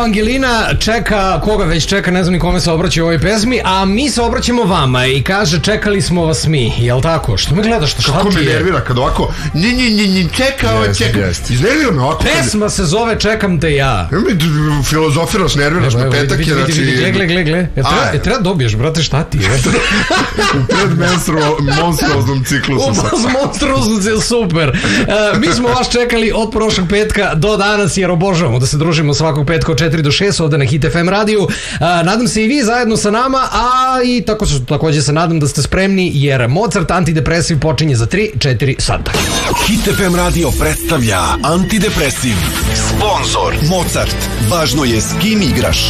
Angelina čeka, koga već čeka, ne znam ni kome se obraća u ovoj pesmi, a mi se obraćamo vama i kaže čekali smo vas mi, jel tako? Što me gledaš? Kako me nervira kad ovako čeka. Iznervira me ovako. Pesma se zove Čekam te ja. Filozofiraš, nerviraš me, petak je, znači... Gle. Treba dobiješ, brate, šta ti je? U predmonstruoznom ciklusu. U monstruoznom, super. Mi smo vas čekali od prošlog petka do danas jer obožavamo da se družimo svakog petka od 4 do 6 ovde na Hit FM radiju. Nadam se i vi zajedno sa nama, a i takođe se nadam da ste spremni jer Mozart antidepresiv počinje za 3-4 sata. Hit FM radio predstavlja Antidepresiv. Sponzor Mozart. Važno je s kim igraš.